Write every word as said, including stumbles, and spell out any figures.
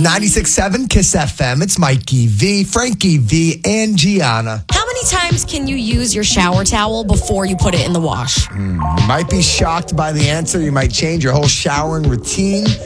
ninety-six point seven Kiss F M. It's Mikey V, Frankie V, and Gianna. How many times can you use your shower towel before you put it in the wash? Mm, you might be shocked by the answer. You might change your whole showering routine.